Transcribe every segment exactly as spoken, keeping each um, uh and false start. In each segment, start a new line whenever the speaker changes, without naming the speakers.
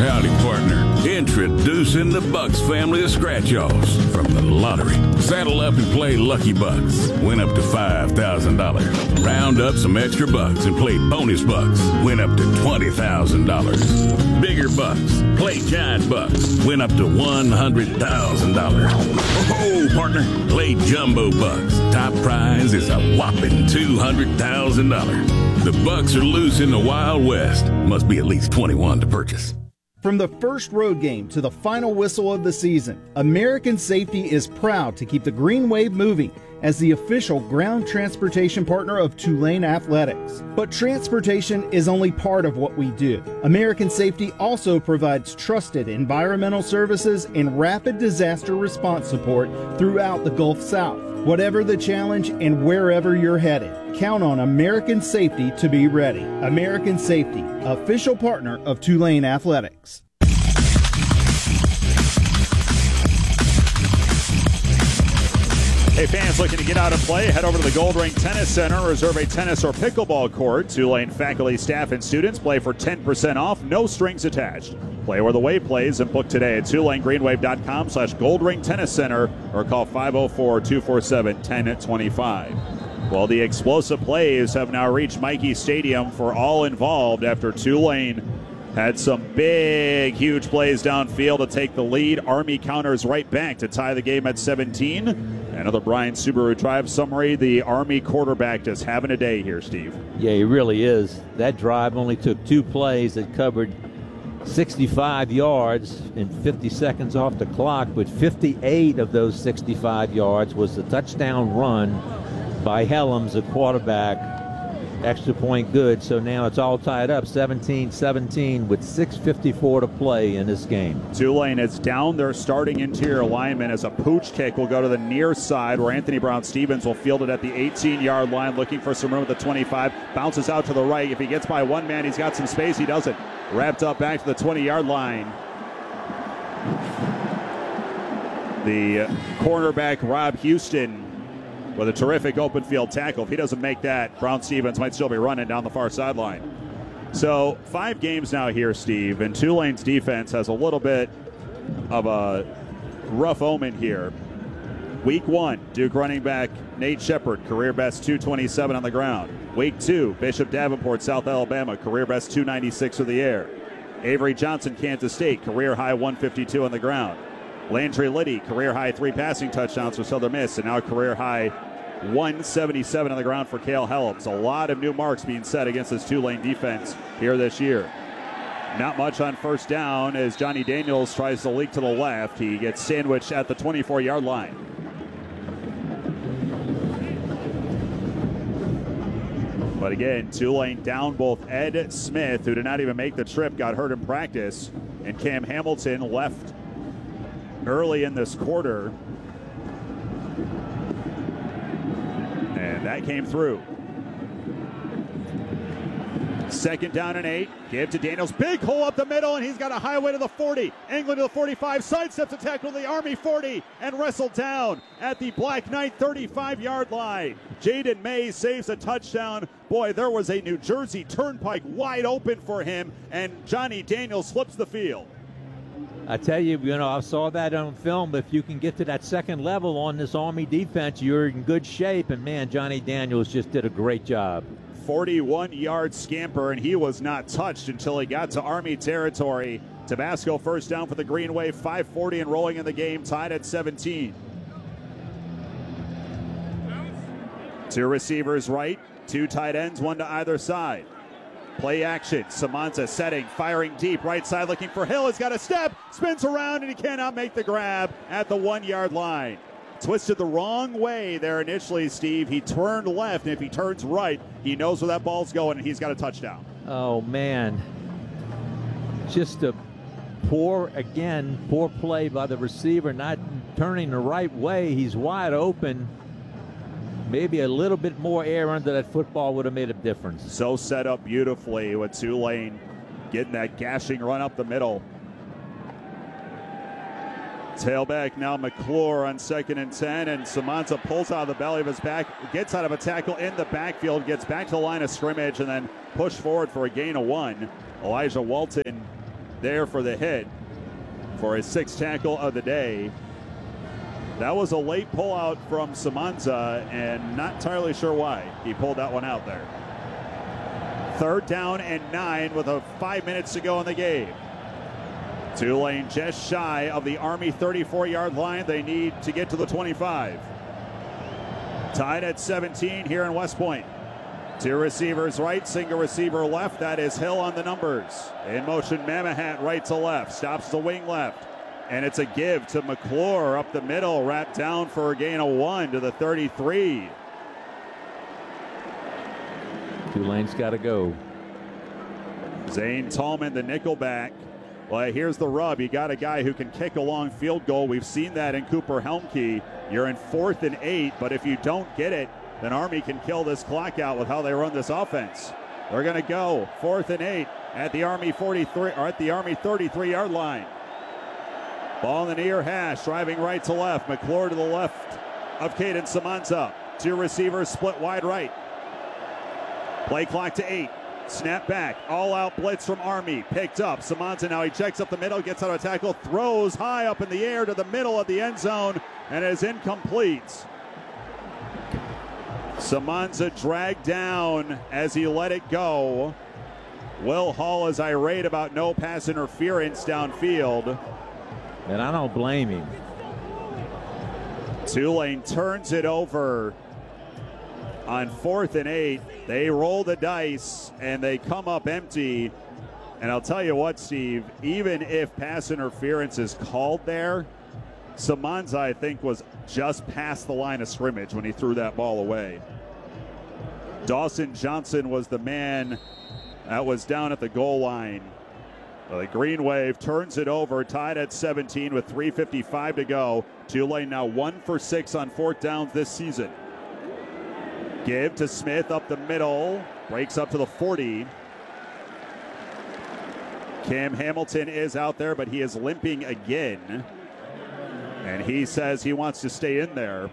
Howdy, partner. Introducing the Bucks family of scratch-offs from the lottery. Saddle up and play Lucky Bucks. Win up to five thousand dollars. Round up some extra bucks and play Bonus Bucks. Win up to twenty thousand dollars. Bigger bucks. Play Giant Bucks. Win up to one hundred thousand dollars. Oh, partner. Play Jumbo Bucks. Top prize is a whopping two hundred thousand dollars. The Bucks are loose in the Wild West. Must be at least twenty-one to purchase.
From the first road game to the final whistle of the season, American Safety is proud to keep the Green Wave moving as the official ground transportation partner of Tulane Athletics. But transportation is only part of what we do. American Safety also provides trusted environmental services and rapid disaster response support throughout the Gulf South. Whatever the challenge and wherever you're headed, count on American Safety to be ready. American Safety, official partner of Tulane Athletics.
Hey, fans looking to get out and play, head over to the Goldring Tennis Center, reserve a tennis or pickleball court. Tulane faculty, staff, and students play for ten percent off, no strings attached. Play where the wave plays and book today at tulane green wave dot com slash Goldring Tennis Center or call five oh four, two four seven, one oh two five. Well, the explosive plays have now reached Michie Stadium for all involved after Tulane had some big, huge plays downfield to take the lead. Army counters right back to tie the game at seventeen. Another Brian Subaru drive summary. The Army quarterback just having a day here, Steve.
Yeah, he really is. That drive only took two plays that covered sixty-five yards in fifty seconds off the clock, but fifty-eight of those sixty-five yards was the touchdown run by Helms, the quarterback. Extra point good, so now it's all tied up seventeen seventeen with six fifty-four to play in this game.
Tulane is down their starting interior lineman as a pooch kick will go to the near side where Anthony Brown-Stevens will field it at the eighteen-yard line, looking for some room at the twenty-five. Bounces out to the right. If he gets by one man, he's got some space. He doesn't. Wrapped up back to the twenty-yard line. The cornerback, Rob Houston, with a terrific open field tackle. If he doesn't make that, Brown-Stevens might still be running down the far sideline. So five games now here, Steve, and Tulane's defense has a little bit of a rough omen here. Week one, Duke running back Nate Shepard, career best two twenty-seven on the ground. Week two, Bishop Davenport, South Alabama, career best two ninety-six through the air. Avery Johnson, Kansas State, career high one fifty-two on the ground. Landry Liddy, career high three passing touchdowns for Southern Miss, and now career high one seventy-seven on the ground for Cale Helms. A lot of new marks being set against this Tulane defense here this year. Not much on first down as Johnny Daniels tries to leak to the left. He gets sandwiched at the twenty-four-yard line. But again, Tulane down both Ed Smith, who did not even make the trip, got hurt in practice, and Cam Hamilton left early in this quarter, and that came through. Second down and eight. Give to Daniels. Big hole up the middle, and he's got a highway to the forty. England to the forty-five. Sidesteps a tackle to the Army forty and wrestled down at the Black Knight thirty-five-yard line. Jaden May saves a touchdown. Boy, there was a New Jersey Turnpike wide open for him, and Johnny Daniels flips the field.
I tell you, you know, I saw that on film, but if you can get to that second level on this Army defense, you're in good shape. And, man, Johnny Daniels just did a great job.
forty-one-yard scamper, and he was not touched until he got to Army territory. Tabasco first down for the Green Wave, five forty and rolling in the game, tied at seventeen. Two receivers right, two tight ends, one to either side. Play action, Samanta setting, firing deep, right side looking for Hill. He's got a step, spins around, and he cannot make the grab at the one-yard line. Twisted the wrong way there initially, Steve. He turned left, and if he turns right, he knows where that ball's going, and he's got a touchdown.
Oh, man. Just a poor, again, poor play by the receiver, not turning the right way. He's wide open. Maybe a little bit more air under that football would have made a difference.
So set up beautifully with Tulane getting that gashing run up the middle. Tailback now McClure on second and ten, and Samanta pulls out of the belly of his back, gets out of a tackle in the backfield, gets back to the line of scrimmage, and then pushed forward for a gain of one. Elijah Walton there for the hit for his sixth tackle of the day. That was a late pullout from Samanza, and not entirely sure why he pulled that one out there. Third down and nine with a five minutes to go in the game. Tulane just shy of the Army thirty-four-yard line. They need to get to the twenty-five. Tied at seventeen here in West Point. Two receivers right, single receiver left. That is Hill on the numbers. In motion, Mamahat right to left. Stops the wing left. And it's a give to McClure up the middle. Wrapped down for a gain of one to the thirty-three.
Tulane's got to go.
Zane Tallman, the nickelback. Well, here's the rub. You got a guy who can kick a long field goal. We've seen that in Cooper Helmke. You're in fourth and eight, but if you don't get it, then Army can kill this clock out with how they run this offense. They're going to go fourth and eight at the Army forty-three or at the Army thirty-three-yard line. Ball in the near hash, driving right to left. McClure to the left of Caden Samanza. Two receivers split wide right. Play clock to eight. Snap back. All-out blitz from Army. Picked up. Samanza now he checks up the middle, gets out of a tackle, throws high up in the air to the middle of the end zone, and is incomplete. Samanza dragged down as he let it go. Will Hall is irate about no pass interference downfield.
And I don't blame him.
Tulane turns it over on fourth and eight. They roll the dice and they come up empty. And I'll tell you what, Steve, even if pass interference is called there, Samanza, I think, was just past the line of scrimmage when he threw that ball away. Dawson Johnson was the man that was down at the goal line. Well, the Green Wave turns it over, tied at seventeen with three fifty-five to go. Tulane now one for six on fourth downs this season. Give to Smith up the middle, breaks up to the forty. Cam Hamilton is out there, but he is limping again. And he says he wants to stay in there.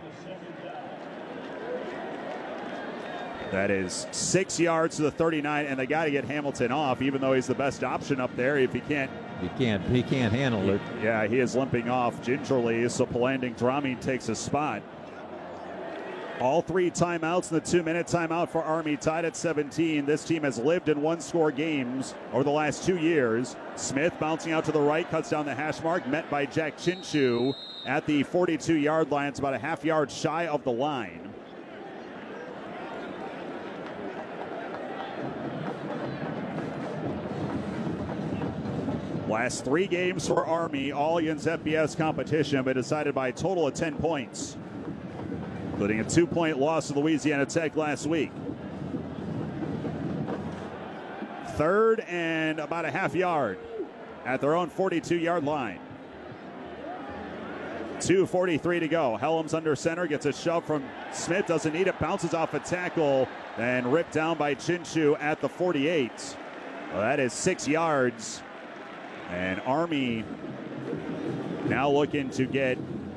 That is six yards to the thirty-nine, and they got to get Hamilton off, even though he's the best option up there. If he can't,
he can't, he can't handle it.
Yeah, he is limping off gingerly. So Palanding Dramine takes a spot. All three timeouts in the two-minute timeout for Army, tied at seventeen. This team has lived in one-score games over the last two years. Smith bouncing out to the right, cuts down the hash mark, met by Jack Chinshu at the forty-two-yard line. It's about a half yard shy of the line. Last three games for Army, all against F B S competition, but decided by a total of ten points, including a two-point loss to Louisiana Tech last week. Third and about a half yard at their own forty-two-yard line. two forty-three to go. Helms under center, gets a shove from Smith, doesn't need it, bounces off a tackle, then ripped down by Chinshu at the forty-eight. Well, that is six yards. And Army now looking to get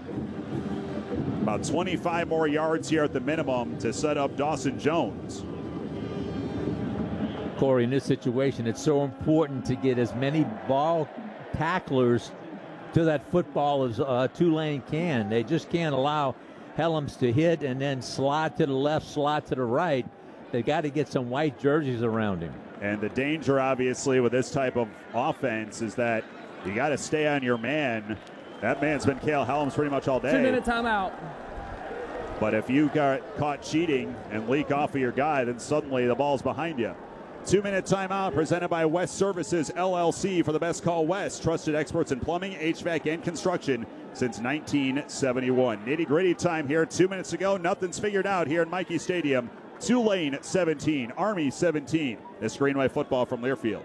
about twenty-five more yards here at the minimum to set up Dawson Jones.
Corey, in this situation, it's so important to get as many ball tacklers to that football as uh, Tulane can. They just can't allow Helms to hit and then slide to the left, slide to the right. They got to get some white jerseys around him.
And the danger, obviously, with this type of offense is that you got to stay on your man. That man's been Cale Helms pretty much all day.
Two-minute timeout.
But if you got caught cheating and leak off of your guy, then suddenly the ball's behind you. Two-minute timeout presented by West Services, L L C, for the best call West. Trusted experts in plumbing, H V A C, and construction since nineteen seventy-one. Nitty-gritty time here. Two minutes to go. Nothing's figured out here in Michie Stadium. Tulane seventeen, Army seventeen. This Green Wave football from Learfield.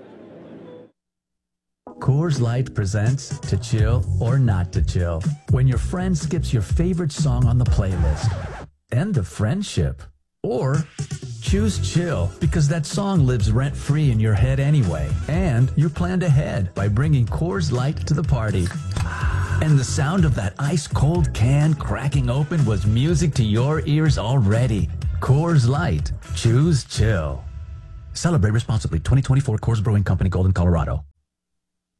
Coors Light presents To Chill or Not to Chill. When your friend skips your favorite song on the playlist. End of friendship. Or choose chill because that song lives rent-free in your head anyway. And you planned ahead by bringing Coors Light to the party. And the sound of that ice-cold can cracking open was music to your ears already. Coors Light. Choose chill. Celebrate responsibly. twenty twenty-four Coors Brewing Company, Golden, Colorado.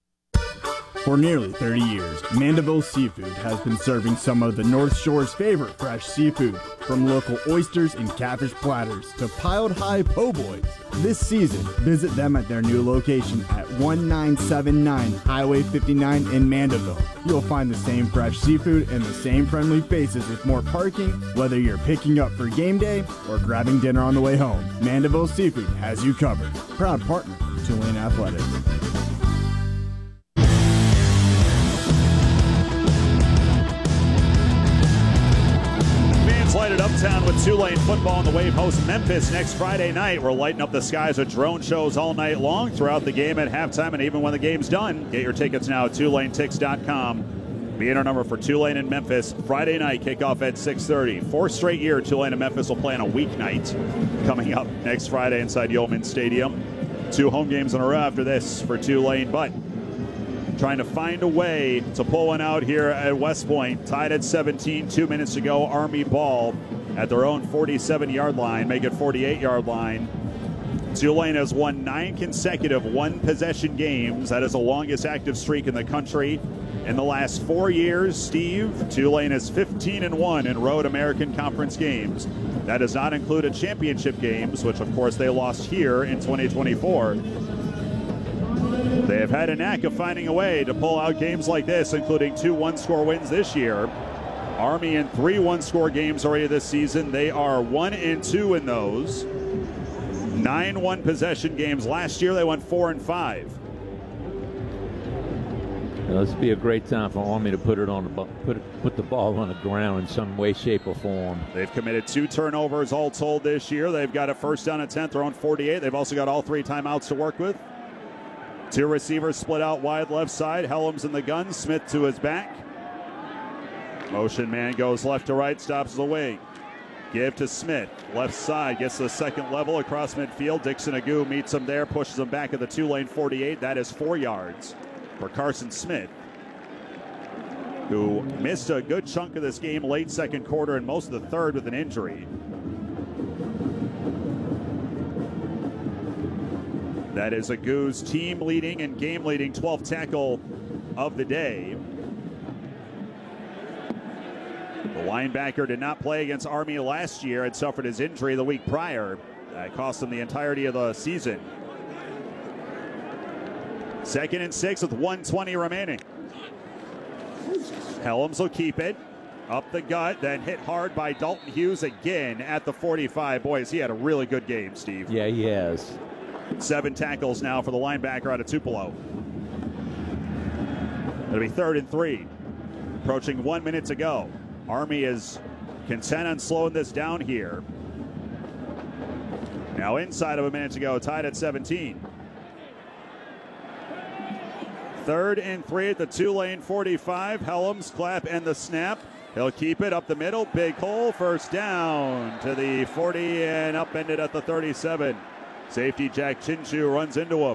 For nearly thirty years, Mandeville Seafood has been serving some of the North Shore's favorite fresh seafood, from local oysters and catfish platters to piled high po' boys. This season, visit them at their new location at one nine seven nine Highway fifty-nine in Mandeville. You'll find the same fresh seafood and the same friendly faces with more parking, whether you're picking up for game day or grabbing dinner on the way home. Mandeville Seafood has you covered. Proud partner of Tulane Athletics.
Lighted uptown with Tulane football on the Wave hosts Memphis next Friday night. We're lighting up the skies with drone shows all night long throughout the game at halftime and even when the game's done. Get your tickets now at Tulane Tix dot com. Be in our number for Tulane and Memphis Friday night, kickoff at six thirty. Fourth straight year Tulane and Memphis will play on a weeknight coming up next Friday inside Yeoman Stadium. Two home games in a row after this for Tulane, but trying to find a way to pull one out here at West Point. Tied at seventeen, two minutes to go. Army ball at their own forty-seven-yard line, make it forty-eight-yard line. Tulane has won nine consecutive one-possession games. That is the longest active streak in the country. In the last four years, Steve, Tulane is fifteen and one in road American Conference games. That does not include a championship games, which of course they lost here in twenty twenty-four. They have had a knack of finding a way to pull out games like this, including two one-score wins this year. Army in three one-score games already this season. They are one and two in those. Nine one-possession games last year. They went four and five.
Well, this would be a great time for Army to put it on the put it, put the ball on the ground in some way, shape, or form.
They've committed two turnovers all told this year. They've got a first down and ten, their own forty-eight. They've also got all three timeouts to work with. Two receivers split out wide left side. Helms in the gun. Smith to his back. Motion man goes left to right, stops the wing. Give to Smith. Left side, gets the second level across midfield. Dixon Agu meets him there, pushes him back at the two-lane forty-eight. That is four yards for Carson Smith, who missed a good chunk of this game late second quarter and most of the third with an injury. That is Agu's team leading and game leading twelfth tackle of the day. The linebacker did not play against Army last year and suffered his injury the week prior. That cost him the entirety of the season. Second and six with one twenty remaining. Helms will keep it. Up the gut, then hit hard by Dalton Hughes again at the forty-five. Boys, he had a really good game, Steve.
Yeah, he has.
Seven tackles now for the linebacker out of Tupelo. It'll be third and three. Approaching one minute to go. Army is content on slowing this down here. Now inside of a minute to go, tied at seventeen. Third and three at the Tulane forty-five. Helms, clap, and the snap. He'll keep it up the middle. Big hole. First down to the forty and upended at the thirty-seven. Safety Jack Chinchu runs into him.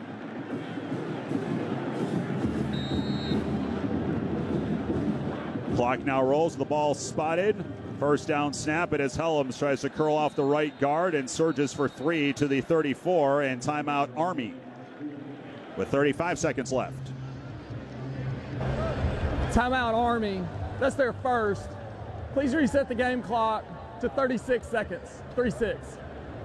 Clock now rolls. The ball spotted. First down snap. It is Helms tries to curl off the right guard and surges for three to the thirty-four and timeout Army with thirty-five seconds left.
Timeout Army. That's their first. Please reset the game clock to thirty-six seconds. thirty-six.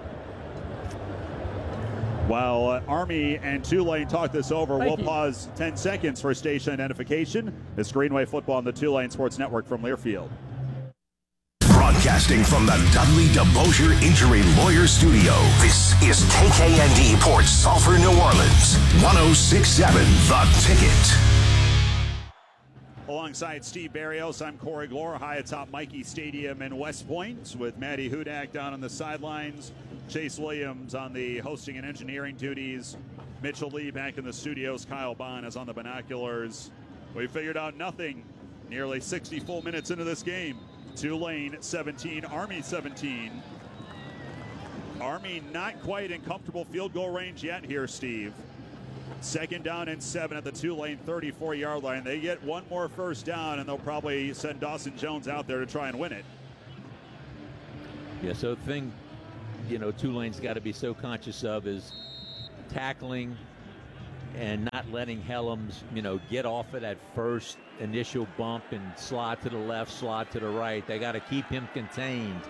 While uh, Army and Tulane talk this over,
Thank
we'll
you.
pause ten seconds for station identification. This Greenway Football on the Tulane Sports Network from Learfield.
Broadcasting from the Dudley DeBosier Injury Lawyer Studio, this is K K N D Port Sulphur, New Orleans, one oh six point seven The Ticket.
Alongside Steve Barrios, I'm Corey Glore, high atop Mikey Stadium in West Point with Matty Hudak down on the sidelines, Chase Williams on the hosting and engineering duties, Mitchell Lee back in the studios, Kyle Bond is on the binoculars. We figured out nothing nearly sixty full minutes into this game. Tulane seventeen, Army seventeen. Army not quite in comfortable field goal range yet here, Steve. Second down and seven at the Tulane thirty-four-yard line. They get one more first down, and they'll probably send Dawson Jones out there to try and win it.
Yeah, so the thing, you know, Tulane's got to be so conscious of is tackling and not letting Helms, you know, get off of that first initial bump and slide to the left, slide to the right. They got to keep him contained.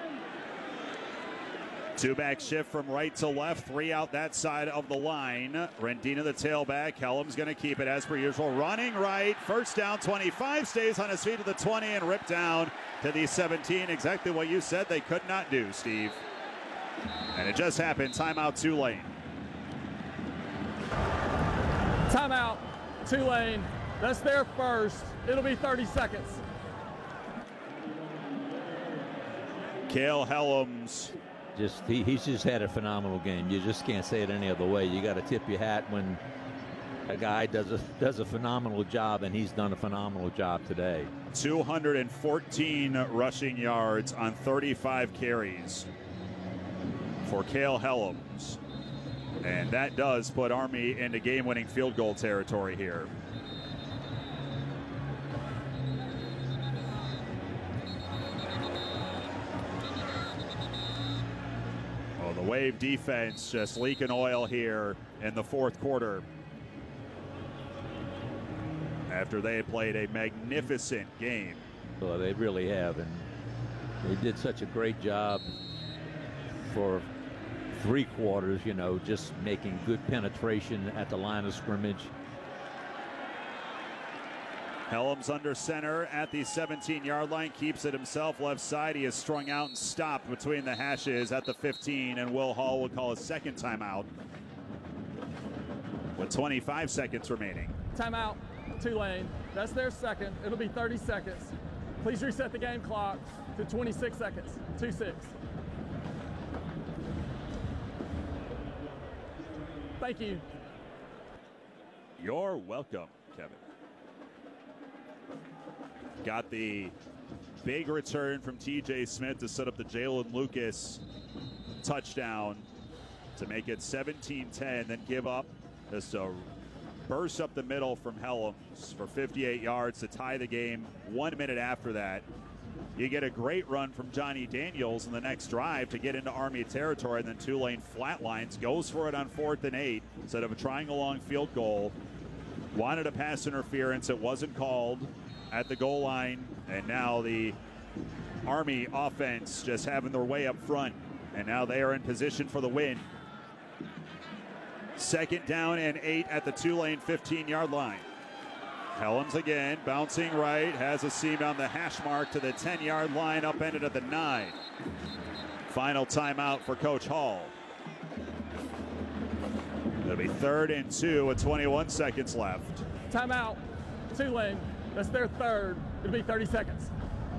Two-back shift from right to left, three out that side of the line. Rendina the tailback. Helms going to keep it as per usual. Running right, first down, twenty-five, stays on his feet to the twenty and ripped down to the seventeen. Exactly what you said they could not do, Steve. And it just happened. Timeout, Tulane.
Timeout, Tulane. That's their first. It'll be thirty seconds.
Cale Helms.
Just he, he's just had a phenomenal game. You just can't say it any other way. You got to tip your hat when a guy does a does a phenomenal job, and he's done a phenomenal job today.
two hundred fourteen rushing yards on thirty-five carries for Cale Helms. And that does put Army into game-winning field goal territory here. Oh, the Wave defense just leaking oil here in the fourth quarter after they played a magnificent game.
Well, they really have, and they did such a great job for three quarters, you know, just making good penetration at the line of scrimmage.
Helms under center at the seventeen-yard line, keeps it himself left side. He is strung out and stopped between the hashes at the fifteen, and Will Hall will call a second timeout with twenty-five seconds remaining.
Timeout, Tulane. That's their second. It'll be thirty seconds. Please reset the game clock to twenty-six seconds. two six. Thank you.
You're welcome, Kevin. Got the big return from T J Smith to set up the Jalen Lucas touchdown to make it seventeen ten, then give up just a burst up the middle from Helms for fifty-eight yards to tie the game. One minute after that, you get a great run from Johnny Daniels in the next drive to get into Army territory, and then Tulane flatlines, goes for it on fourth and eight instead of a trying a long field goal. Wanted a pass interference. It wasn't called at the goal line, and now the Army offense just having their way up front, and now they are in position for the win. Second down and eight at the Tulane fifteen-yard line. Helms again, bouncing right, has a seam on the hash mark to the ten-yard line, upended at the nine. Final timeout for Coach Hall. It'll be third and two with twenty-one seconds left.
Timeout, Tulane. That's their third. It'll be thirty seconds.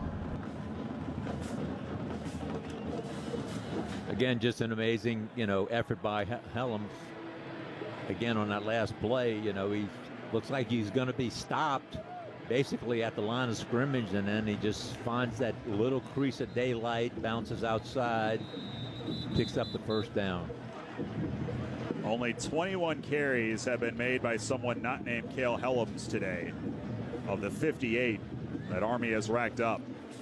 Again, just an amazing, you know, effort by Helms. Again, on that last play, you know, he looks like he's going to be stopped basically at the line of scrimmage, and then he just finds that little crease of daylight, bounces outside, picks up the first down.
Only twenty-one carries have been made by someone not named Cale Helms today of the fifty-eight that Army has racked up.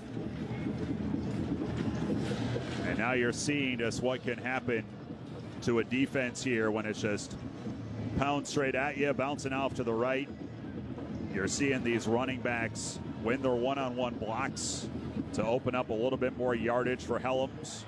And now you're seeing just what can happen to a defense here when it's just pound straight at you, bouncing off to the right. You're seeing these running backs win their one-on-one blocks to open up a little bit more yardage for Helms.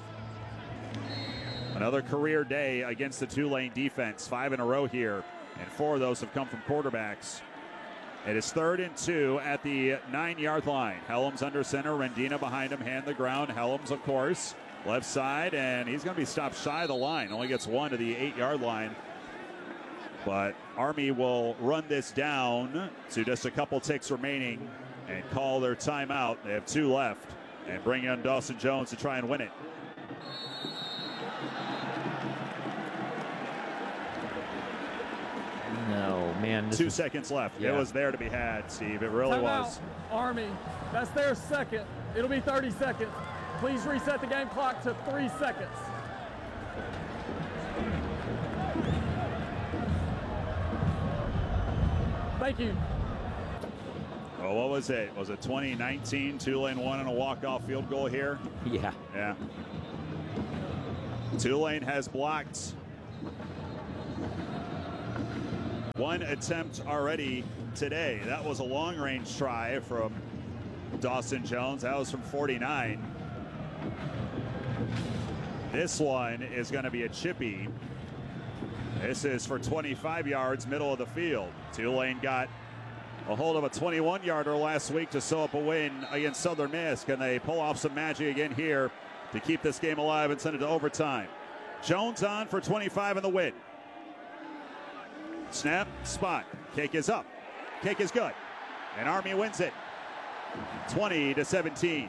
Another career day against the Tulane defense, five in a row here, and four of those have come from quarterbacks. It is third and two at the nine-yard line. Helms under center, Rendina behind him, hand the ground. Helms, of course, left side, and he's going to be stopped shy of the line. Only gets one to the eight-yard line. But Army will run this down to just a couple ticks remaining and call their timeout. They have two left and bring in Dawson Jones to try and win it.
No, man.
Two is, seconds left. Yeah. It was there to be had, Steve. It really
Time
was.
Out, Army. That's their second. It'll be thirty seconds. Please reset the game clock to three seconds. Thank you.
Well, what was it? Was it twenty nineteen? Tulane won on a walk-off field goal here?
Yeah.
Yeah. one attempt already today. That was a long-range try from Dawson Jones. That was from forty-nine. This one is going to be a chippy. This is for twenty-five yards, middle of the field. Tulane got a hold of a twenty-one yarder last week to sew up a win against Southern Miss. Can they pull off some magic again here to keep this game alive and send it to overtime? Jones on for twenty-five in the win. Snap, spot, kick is up. Kick is good. And Army wins it twenty to seventeen.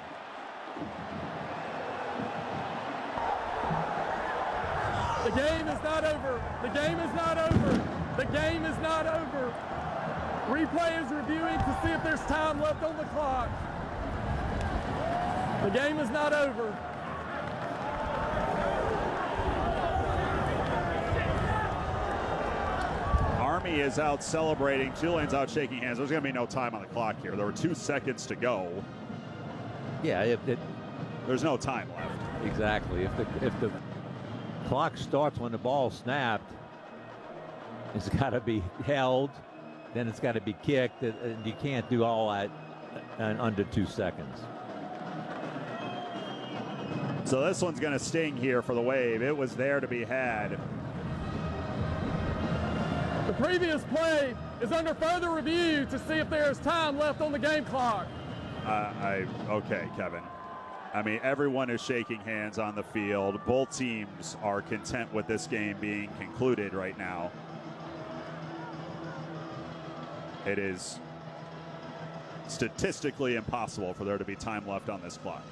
The game is not over. The game is not over. The game is not over. Replay is reviewing to see if there's time left on the clock. The game is not over.
Army is out celebrating. Tulane's out shaking hands. There's going to be no time on the clock here. There were two seconds to go.
Yeah, it, it,
there's no time left.
Exactly. If the if the clock starts when the ball snapped, it's got to be held. Then it's got to be kicked, and you can't do all that in under two seconds.
So this one's going to sting here for the Wave. It was there to be had.
The previous play is under further review to see if there is time left on the game clock.
Uh, I okay, Kevin. I mean, everyone is shaking hands on the field. Both teams are content with this game being concluded right now. It is statistically impossible for there to be time left on this clock.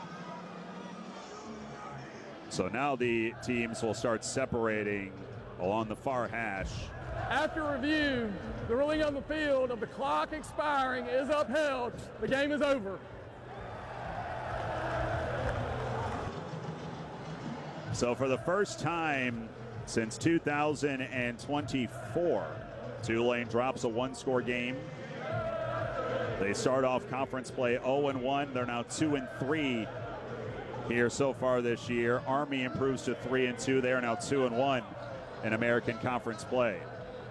So now the teams will start separating along the far hash.
After review, the ruling on the field of the clock expiring is upheld. The game is over.
So for the first time since two thousand twenty-four, Tulane drops a one-score game. They start off conference play oh and one. They're now two and three here so far this year. Army improves to three and two. They are now two and one in American Conference play.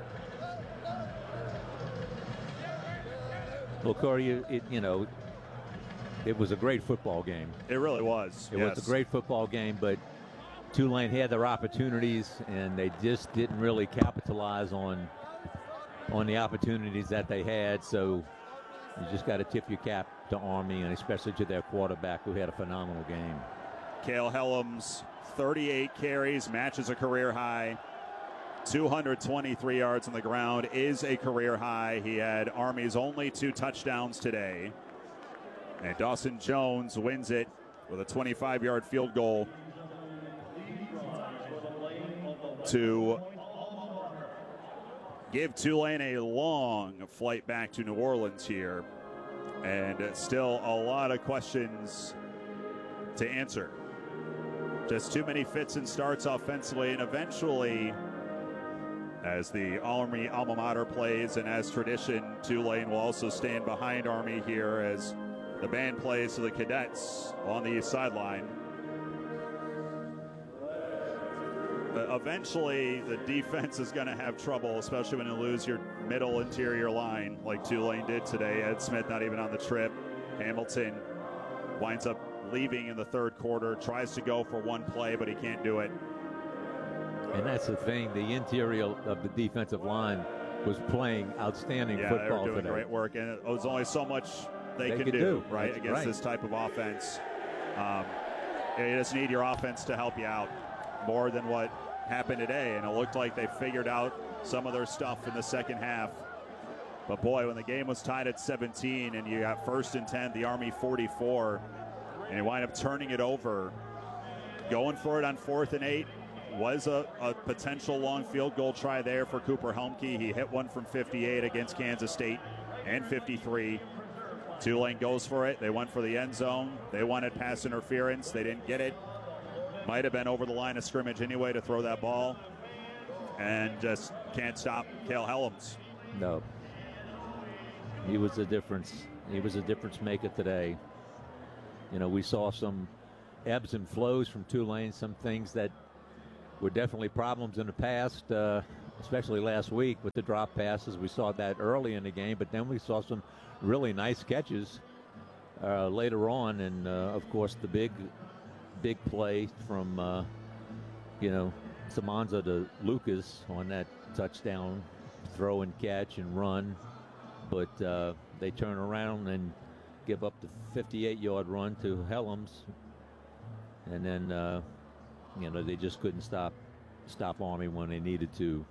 Well, Corey, it, you know, it was a great football game.
It really was.
It
yes.
was a great football game, but Tulane had their opportunities, and they just didn't really capitalize on on the opportunities that they had. So you just got to tip your cap to Army, and especially to their quarterback, who had a phenomenal game.
Cale Helms, thirty-eight carries, matches a career high. two hundred twenty-three yards on the ground is a career high. He had Army's only two touchdowns today. And Dawson Jones wins it with a twenty-five-yard field goal to give Tulane a long flight back to New Orleans here. And still a lot of questions to answer. Just too many fits and starts offensively, and eventually, as the Army alma mater plays and as tradition, Tulane will also stand behind Army here as the band plays to the Cadets on the east sideline. Uh, eventually, the defense is going to have trouble, especially when you lose your middle interior line like Tulane did today. Ed Smith not even on the trip. Hamilton winds up leaving in the third quarter, tries to go for one play, but he can't do it.
And that's the thing. The interior of the defensive line was playing outstanding
yeah,
football today.
Yeah, they were doing
today.
great work, and it was only so much they,
they
can
could
do,
do.
right,
That's
against
right.
this type of offense. Um, you just need your offense to help you out more than what happened today, and it looked like they figured out some of their stuff in the second half. But boy, when the game was tied at seventeen and you got first and ten, the Army forty-four, and you wind up turning it over, going for it on fourth and eight, was a, a potential long field goal try there for Cooper Helmke. He hit one from fifty-eight against Kansas State and fifty-three. Tulane goes for it. They went for the end zone. They wanted pass interference. They didn't get it. Might have been over the line of scrimmage anyway to throw that ball. And just can't stop Cale Helms.
No. He was a difference. He was a difference maker today. You know, we saw some ebbs and flows from Tulane, some things that were definitely problems in the past. Uh, especially last week with the drop passes. We saw that early in the game, but then we saw some really nice catches uh, later on. And, uh, of course, the big, big play from, uh, you know, Samanza to Lucas on that touchdown throw and catch and run. But uh, they turn around and give up the fifty-eight-yard run to Helms. And then, uh, you know, they just couldn't stop stop Army when they needed to.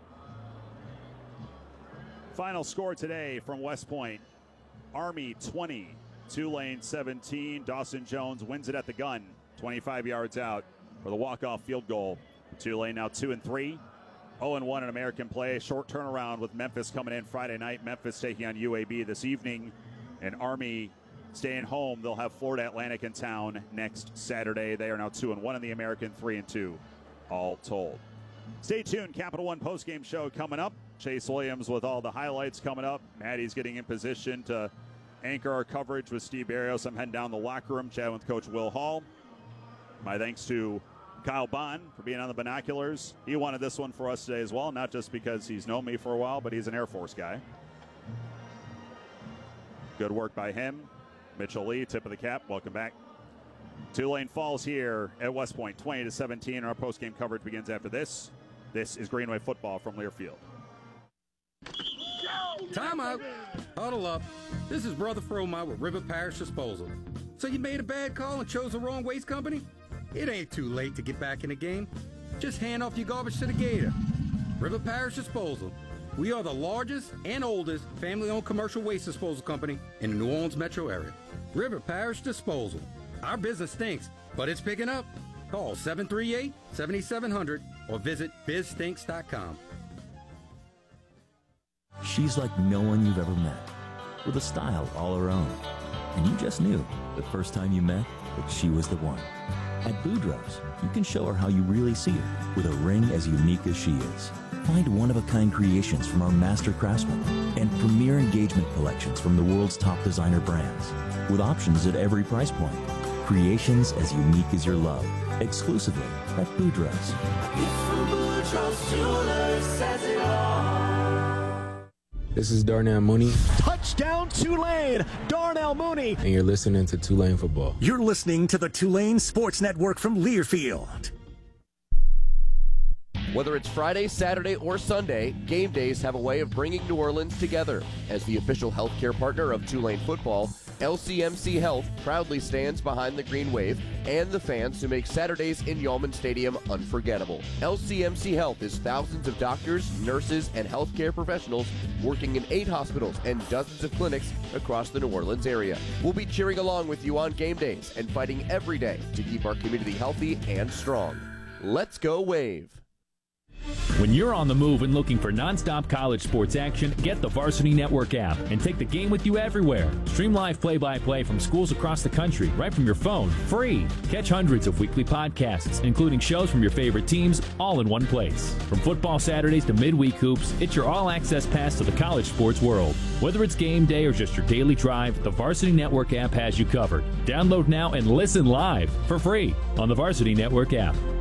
Final score today from West Point. Army twenty, Tulane seventeen. Dawson Jones wins it at the gun, twenty-five yards out for the walk-off field goal. Tulane now two and three, oh and one in American play. Short turnaround with Memphis coming in Friday night. Memphis taking on U A B this evening. And Army staying home. They'll have Florida Atlantic in town next Saturday. They are now two and one in the American, three and two, all told. Stay tuned. Capital One postgame show coming up. Chase Williams with all the highlights coming up. Maddie's getting in position to anchor our coverage with Steve Barrios. I'm heading down the locker room, chatting with Coach Will Hall. My thanks to Kyle Bond for being on the binoculars. He wanted this one for us today as well, not just because he's known me for a while, but he's an Air Force guy. Good work by him. Mitchell Lee, tip of the cap. Welcome back. Tulane falls here at West Point, twenty to seventeen. Our postgame coverage begins after this. This is Greenway football from Learfield.
Timeout. Huddle up. This is Brother Fromar with River Parish Disposal. So you made a bad call and chose the wrong waste company? It ain't too late to get back in the game. Just hand off your garbage to the Gator. River Parish Disposal. We are the largest and oldest family-owned commercial waste disposal company in the New Orleans metro area. River Parish Disposal. Our business stinks, but it's picking up. Call seven three eight, seven seven zero zero or visit biz stinks dot com.
She's like no one you've ever met, with a style all her own. And you just knew the first time you met that she was the one. At Boudreaux's, you can show her how you really see her with a ring as unique as she is. Find one-of-a-kind creations from our master craftsmen and premier engagement collections from the world's top designer brands, with options at every price point. Creations as unique as your love, exclusively at Boudreaux's.
This is Darnell Mooney.
Touchdown Tulane! Darnell Mooney!
And you're listening to Tulane Football.
You're listening to the Tulane Sports Network from Learfield.
Whether it's Friday, Saturday, or Sunday, game days have a way of bringing New Orleans together. As the official healthcare partner of Tulane football, L C M C Health proudly stands behind the Green Wave and the fans who make Saturdays in Yulman Stadium unforgettable. L C M C Health is thousands of doctors, nurses, and healthcare professionals working in eight hospitals and dozens of clinics across the New Orleans area. We'll be cheering along with you on game days and fighting every day to keep our community healthy and strong. Let's go Wave!
When you're on the move and looking for nonstop college sports action, get the Varsity Network app and take the game with you everywhere. Stream live play-by-play from schools across the country right from your phone, free. Catch hundreds of weekly podcasts, including shows from your favorite teams, all in one place. From football Saturdays to midweek hoops, it's your all-access pass to the college sports world. Whether it's game day or just your daily drive, the Varsity Network app has you covered. Download now and listen live for free on the Varsity Network app.